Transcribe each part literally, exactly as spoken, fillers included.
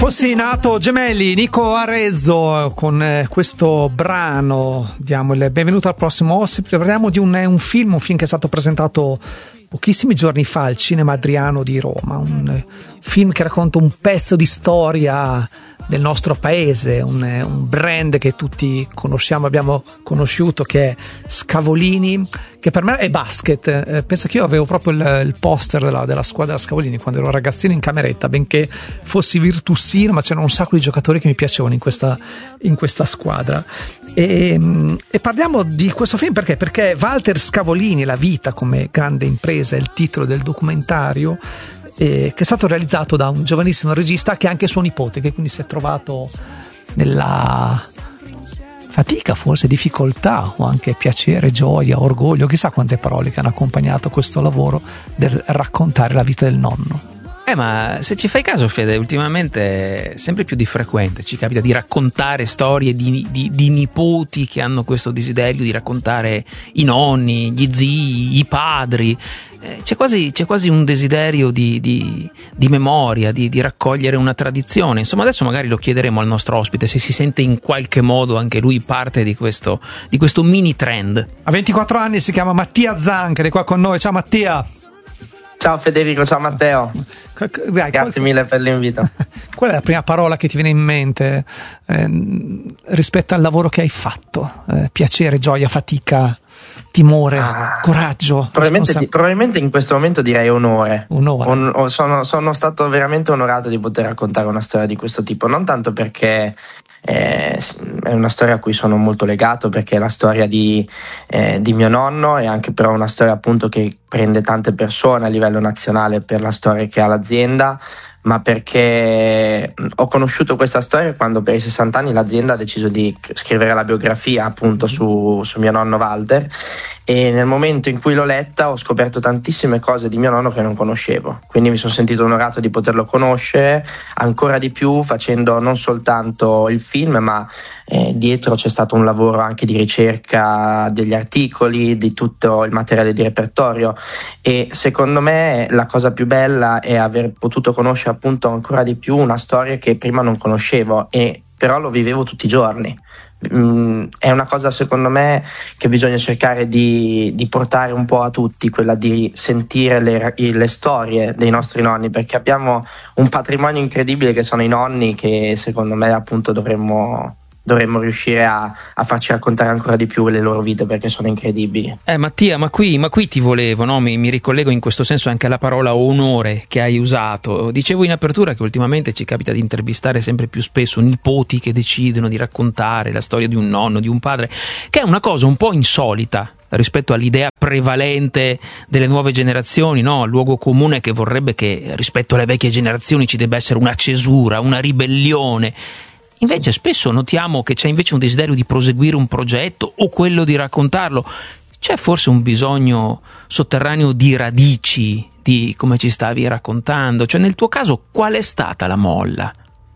Fossi nato gemelli, Nico Arezzo con eh, questo brano. Diamo il benvenuto al prossimo ospite. Parliamo di un, un film, un film che è stato presentato pochissimi giorni fa al Cinema Adriano di Roma, un eh, film che racconta un pezzo di storia del nostro paese, un, un brand che tutti conosciamo, abbiamo conosciuto, che è Scavolini, che per me è basket. Eh, penso che io avevo proprio il, il poster della, della squadra Scavolini quando ero ragazzino in cameretta, benché fossi virtussino, ma c'erano un sacco di giocatori che mi piacevano in questa, in questa squadra. E, e parliamo di questo film perché? Perché Walter Scavolini, La vita come grande impresa, è il titolo del documentario, Eh, che è stato realizzato da un giovanissimo regista che è anche suo nipote, che quindi si è trovato nella fatica, forse difficoltà, o anche piacere, gioia, orgoglio, chissà quante parole che hanno accompagnato questo lavoro del raccontare la vita del nonno. Eh ma se ci fai caso, Fede, ultimamente sempre più di frequente ci capita di raccontare storie di, di, di nipoti che hanno questo desiderio di raccontare i nonni, gli zii, i padri. Eh, c'è quasi, c'è quasi un desiderio di, di, di memoria, di, di raccogliere una tradizione. Insomma, adesso magari lo chiederemo al nostro ospite se si sente in qualche modo anche lui parte di questo, di questo mini trend. A ventiquattro anni si chiama Mattia Zanca, è qua con noi. Ciao Mattia. Ciao Federico, ciao Matteo. Dai, grazie qual... mille per l'invito. Qual è la prima parola che ti viene in mente eh, rispetto al lavoro che hai fatto? Eh, piacere, gioia, fatica, timore, ah, coraggio? Probabilmente, di, probabilmente in questo momento direi onore. onore. On, sono, sono stato veramente onorato di poter raccontare una storia di questo tipo, non tanto perché Eh, è una storia a cui sono molto legato, perché è la storia di, eh, di mio nonno, e anche però una storia appunto che prende tante persone a livello nazionale per la storia che ha l'azienda, ma perché ho conosciuto questa storia quando per i sessanta anni l'azienda ha deciso di scrivere la biografia appunto su, su mio nonno Walter, e nel momento in cui l'ho letta ho scoperto tantissime cose di mio nonno che non conoscevo, quindi mi sono sentito onorato di poterlo conoscere ancora di più, facendo non soltanto il film, ma eh, dietro c'è stato un lavoro anche di ricerca degli articoli, di tutto il materiale di repertorio, e secondo me la cosa più bella è aver potuto conoscere appunto ancora di più una storia che prima non conoscevo, e però lo vivevo tutti i giorni. Mm, è una cosa secondo me che bisogna cercare di, di portare un po' a tutti, quella di sentire le, le storie dei nostri nonni, perché abbiamo un patrimonio incredibile che sono i nonni, che secondo me appunto dovremmo dovremmo riuscire a, a farci raccontare ancora di più le loro vite, perché sono incredibili. Eh Mattia, ma qui, ma qui ti volevo, no? mi, mi ricollego in questo senso anche alla parola onore che hai usato. Dicevo in apertura che ultimamente ci capita di intervistare sempre più spesso nipoti che decidono di raccontare la storia di un nonno, di un padre, che è una cosa un po' insolita rispetto all'idea prevalente delle nuove generazioni, no? Il luogo comune che vorrebbe che rispetto alle vecchie generazioni ci debba essere una cesura, una ribellione. Invece spesso notiamo che c'è invece un desiderio di proseguire un progetto o quello di raccontarlo. C'è forse un bisogno sotterraneo di radici, di come ci stavi raccontando? Cioè nel tuo caso qual è stata la molla?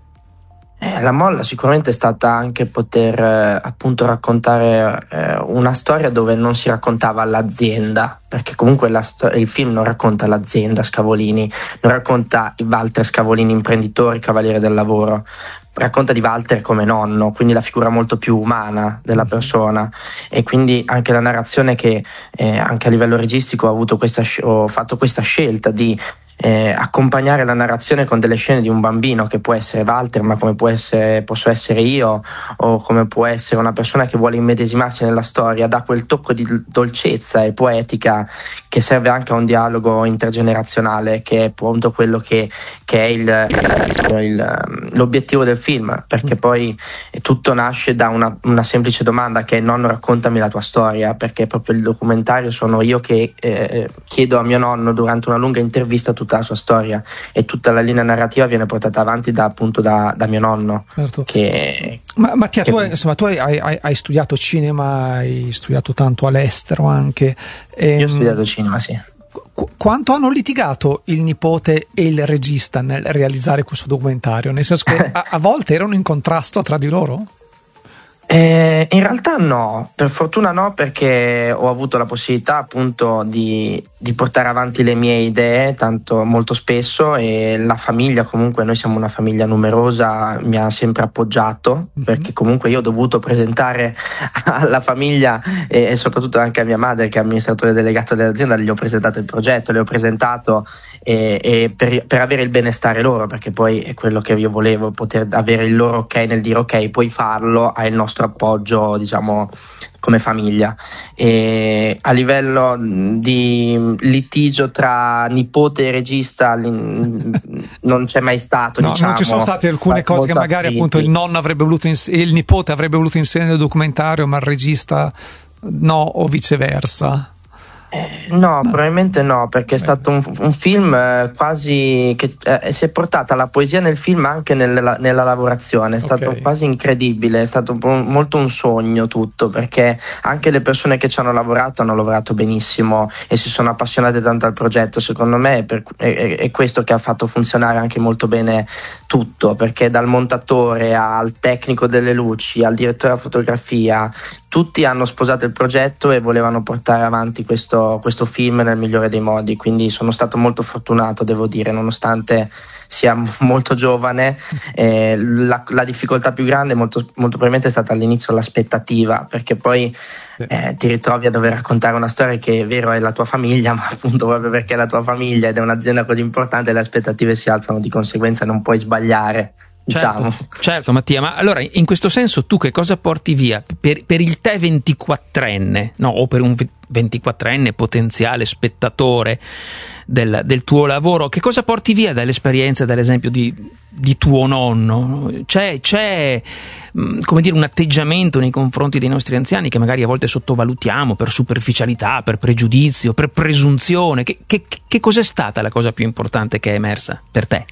Eh, la molla sicuramente è stata anche poter eh, appunto raccontare eh, una storia dove non si raccontava l'azienda, perché comunque la sto- il film non racconta l'azienda Scavolini, non racconta Walter Scavolini imprenditore, cavaliere del lavoro, racconta di Walter come nonno, quindi la figura molto più umana della persona, e quindi anche la narrazione che eh, anche a livello registico ho avuto questa ho fatto questa scelta di Eh, accompagnare la narrazione con delle scene di un bambino che può essere Walter, ma come può essere, posso essere io, o come può essere una persona che vuole immedesimarsi nella storia, dà quel tocco di dolcezza e poetica che serve anche a un dialogo intergenerazionale, che è appunto quello che, che è il, il, l'obiettivo del film, perché poi tutto nasce da una, una semplice domanda che è: nonno, raccontami la tua storia, perché proprio il documentario sono io che eh, chiedo a mio nonno durante una lunga intervista tutta la sua storia, e tutta la linea narrativa viene portata avanti da appunto da, da mio nonno. Certo. Che, Ma Mattia, che... tu, hai, insomma, tu hai, hai, hai studiato cinema, hai studiato tanto all'estero anche. E, io ho studiato cinema, sì. Qu- quanto hanno litigato il nipote e il regista nel realizzare questo documentario? Nel senso che a, a volte erano in contrasto tra di loro? Eh, in realtà no, per fortuna no, perché ho avuto la possibilità appunto di, di portare avanti le mie idee tanto molto spesso, e la famiglia, comunque noi siamo una famiglia numerosa, mi ha sempre appoggiato, mm-hmm. perché comunque io ho dovuto presentare alla famiglia e, e soprattutto anche a mia madre, che è amministratore delegato dell'azienda, gli ho presentato il progetto, le ho presentato e, e per, per avere il benestare loro, perché poi è quello che io volevo, poter avere il loro ok nel dire ok, puoi farlo, hai il nostro appoggio, diciamo, come famiglia. E a livello di litigio tra nipote e regista non c'è mai stato, no, diciamo. Non ci sono state alcune cose che magari affini. Appunto il nonno avrebbe voluto ins- il nipote avrebbe voluto inserire nel documentario, ma il regista no, o viceversa. No, no, probabilmente no, perché è stato un, un film eh, quasi che eh, si è portata la poesia nel film anche nella, nella lavorazione, è stato okay. quasi incredibile, è stato un, molto un sogno tutto, perché anche le persone che ci hanno lavorato hanno lavorato benissimo e si sono appassionate tanto al progetto. Secondo me è, per, è, è questo che ha fatto funzionare anche molto bene tutto, perché dal montatore al tecnico delle luci al direttore della fotografia tutti hanno sposato il progetto e volevano portare avanti questo, questo film nel migliore dei modi, quindi sono stato molto fortunato, devo dire, nonostante sia molto giovane. Eh, la, la difficoltà più grande molto, molto probabilmente è stata all'inizio l'aspettativa, perché poi eh, ti ritrovi a dover raccontare una storia che è vero è la tua famiglia, ma appunto proprio perché è la tua famiglia ed è un'azienda così importante le aspettative si alzano di conseguenza, non puoi sbagliare. Certo, diciamo. certo Mattia, ma allora in questo senso tu che cosa porti via per, per il te ventiquattrenne, no, o per un ventiquattrenne potenziale spettatore del, del tuo lavoro, che cosa porti via dall'esperienza, dall'esempio di, di tuo nonno? C'è, c'è come dire un atteggiamento nei confronti dei nostri anziani che magari a volte sottovalutiamo per superficialità, per pregiudizio, per presunzione? Che, che, che cos'è stata la cosa più importante che è emersa per te?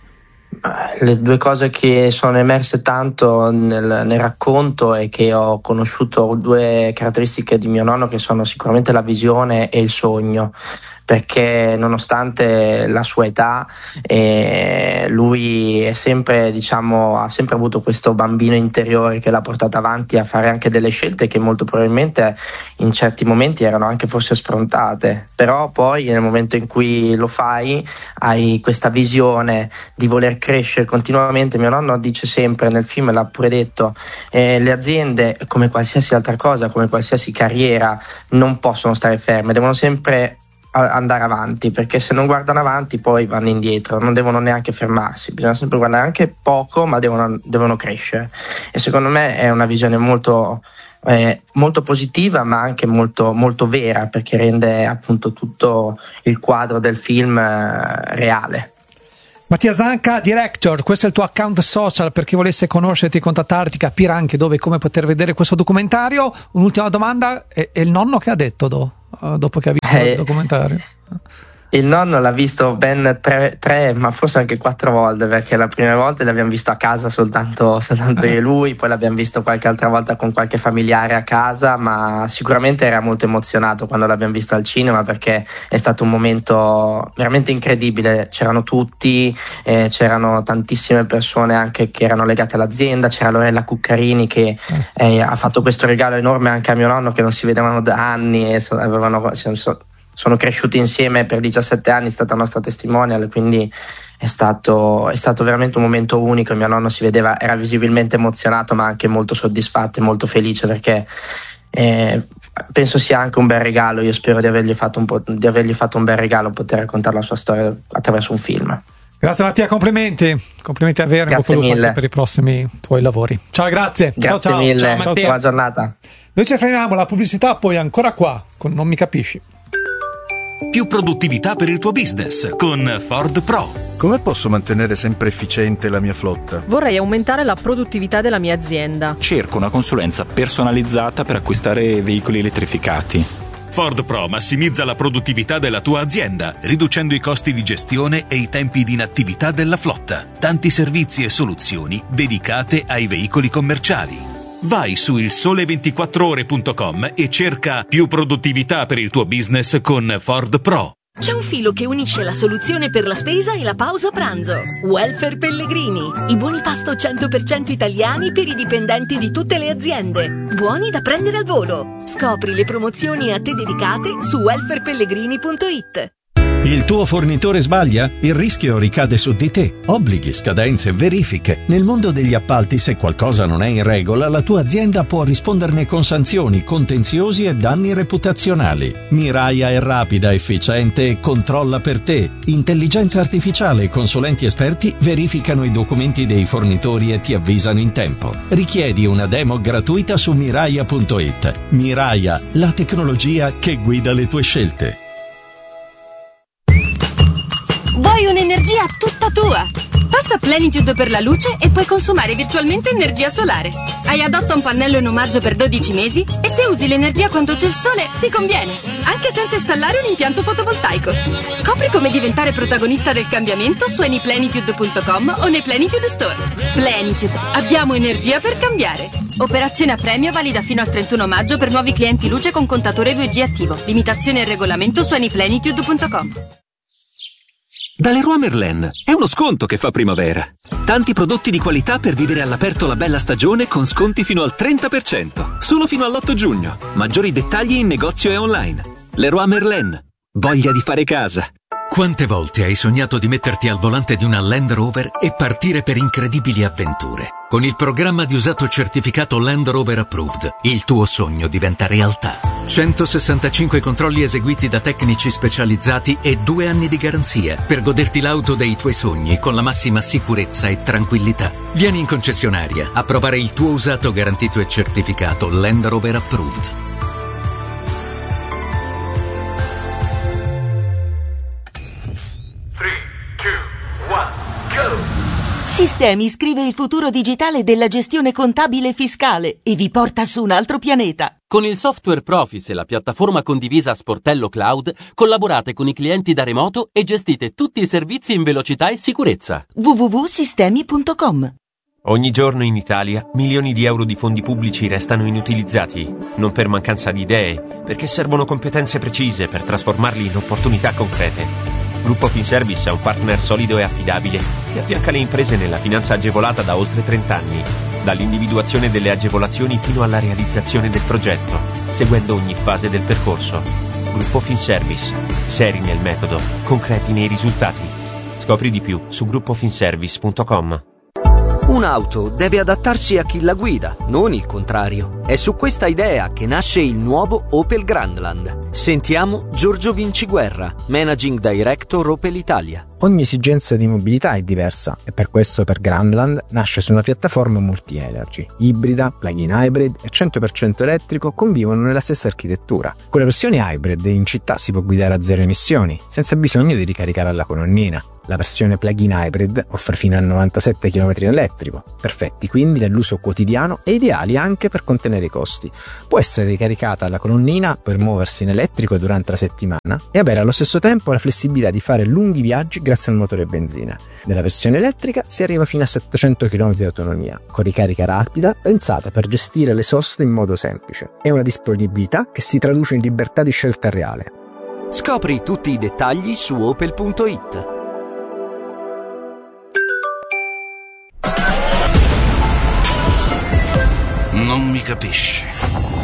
Le due cose che sono emerse tanto nel, nel racconto e che ho conosciuto, due caratteristiche di mio nonno, che sono sicuramente la visione e il sogno, perché nonostante la sua età eh, lui è sempre, diciamo, ha sempre avuto questo bambino interiore che l'ha portato avanti a fare anche delle scelte che molto probabilmente in certi momenti erano anche forse sfrontate, però poi nel momento in cui lo fai hai questa visione di voler crescere continuamente. Mio nonno dice sempre, nel film l'ha pure detto, eh, le aziende come qualsiasi altra cosa, come qualsiasi carriera, non possono stare ferme, devono sempre andare avanti, perché se non guardano avanti poi vanno indietro, non devono neanche fermarsi, bisogna sempre guardare anche poco, ma devono, devono crescere, e secondo me è una visione molto eh, molto positiva, ma anche molto, molto vera, perché rende appunto tutto il quadro del film eh, reale. Mattia Zanca, director, questo è il tuo account social per chi volesse conoscerti, contattarti, capire anche dove e come poter vedere questo documentario. Un'ultima domanda, è, è il nonno che ha detto do, dopo che ha visto eh, il documentario? Il nonno l'ha visto ben tre, tre, ma forse anche quattro volte, perché la prima volta l'abbiamo visto a casa soltanto, soltanto io e lui, poi l'abbiamo visto qualche altra volta con qualche familiare a casa, ma sicuramente era molto emozionato quando l'abbiamo visto al cinema, perché è stato un momento veramente incredibile. C'erano tutti, eh, c'erano tantissime persone anche che erano legate all'azienda, c'era Lorella Cuccarini che eh, ha fatto questo regalo enorme anche a mio nonno, che non si vedevano da anni e so, avevano... So, sono cresciuti insieme per diciassette anni, è stata nostra testimonial, quindi è stato, è stato veramente un momento unico. Mio nonno si vedeva, era visibilmente emozionato, ma anche molto soddisfatto e molto felice, perché eh, penso sia anche un bel regalo. Io spero di avergli fatto un po', di avergli fatto un bel regalo, poter raccontare la sua storia attraverso un film. Grazie Mattia, complimenti, complimenti a Vera, grazie mille per i prossimi tuoi lavori. Ciao, grazie. Grazie ciao, ciao. mille, ciao, ciao, buona giornata. Noi ci fermiamo, la pubblicità poi ancora qua con Non mi capisci. Più produttività per il tuo business con Ford Pro. Come posso mantenere sempre efficiente la mia flotta? Vorrei aumentare la produttività della mia azienda. Cerco una consulenza personalizzata per acquistare veicoli elettrificati. Ford Pro massimizza la produttività della tua azienda, riducendo i costi di gestione e i tempi di inattività della flotta. Tanti servizi e soluzioni dedicate ai veicoli commerciali. Vai su il sole ventiquattro ore punto com e cerca più produttività per il tuo business con Ford Pro. C'è un filo che unisce la soluzione per la spesa e la pausa pranzo. Welfare Pellegrini. I buoni pasto cento per cento italiani per i dipendenti di tutte le aziende. Buoni da prendere al volo. Scopri le promozioni a te dedicate su welfare pellegrini punto it. Il tuo fornitore sbaglia? Il rischio ricade su di te. Obblighi, scadenze, verifiche. Nel mondo degli appalti, se qualcosa non è in regola, la tua azienda può risponderne con sanzioni, contenziosi e danni reputazionali. Miraia è rapida, efficiente e controlla per te. Intelligenza artificiale e consulenti esperti verificano i documenti dei fornitori e ti avvisano in tempo. Richiedi una demo gratuita su miraia punto it. Miraia, la tecnologia che guida le tue scelte. Vuoi un'energia tutta tua? Passa Plenitude per la luce e puoi consumare virtualmente energia solare. Hai adotta un pannello in omaggio per dodici mesi e se usi l'energia quando c'è il sole ti conviene, anche senza installare un impianto fotovoltaico. Scopri come diventare protagonista del cambiamento su any plenitude punto com o nei Plenitude Store. Plenitude, abbiamo energia per cambiare. Operazione a premio valida fino al trentuno maggio per nuovi clienti luce con contatore due G attivo. Limitazione e regolamento su any plenitude punto com. Da Leroy Merlin è uno sconto che fa primavera. Tanti prodotti di qualità per vivere all'aperto la bella stagione con sconti fino al trenta per cento. Solo fino all'otto giugno. Maggiori dettagli in negozio e online. Leroy Merlin. Voglia di fare casa. Quante volte hai sognato di metterti al volante di una Land Rover e partire per incredibili avventure? Con il programma di usato certificato Land Rover Approved, il tuo sogno diventa realtà. centosessantacinque controlli eseguiti da tecnici specializzati e due anni di garanzia per goderti l'auto dei tuoi sogni con la massima sicurezza e tranquillità. Vieni in concessionaria a provare il tuo usato garantito e certificato Land Rover Approved. Sistemi scrive il futuro digitale della gestione contabile e fiscale e vi porta su un altro pianeta. Con il software Profis e la piattaforma condivisa Sportello Cloud, collaborate con i clienti da remoto e gestite tutti i servizi in velocità e sicurezza. w w w punto sistemi punto com. Ogni giorno in Italia milioni di euro di fondi pubblici restano inutilizzati, non per mancanza di idee, perché servono competenze precise per trasformarli in opportunità concrete. Gruppo Finservice è un partner solido e affidabile che affianca le imprese nella finanza agevolata da oltre trenta anni, dall'individuazione delle agevolazioni fino alla realizzazione del progetto, seguendo ogni fase del percorso. Gruppo Finservice, seri nel metodo, concreti nei risultati. Scopri di più su gruppo finservice punto com. Un'auto deve adattarsi a chi la guida, non il contrario. È su questa idea che nasce il nuovo Opel Grandland. Sentiamo Giorgio Vinciguerra, Managing Director Opel Italia. Ogni esigenza di mobilità è diversa e per questo per Grandland nasce su una piattaforma multi-energy. Ibrida, plug-in hybrid e cento per cento elettrico convivono nella stessa architettura. Con la versione hybrid in città si può guidare a zero emissioni, senza bisogno di ricaricare alla colonnina. La versione plug-in hybrid offre fino a novantasette chilometri in elettrico, perfetti quindi nell'uso quotidiano e ideali anche per contenere i costi. Può essere ricaricata alla colonnina per muoversi in elettrico durante la settimana e avere allo stesso tempo la flessibilità di fare lunghi viaggi grazie al motore benzina. Nella versione elettrica si arriva fino a settecento chilometri di autonomia, con ricarica rapida pensata per gestire le soste in modo semplice. È una disponibilità che si traduce in libertà di scelta reale. Scopri tutti i dettagli su opel punto it. Non mi capisci.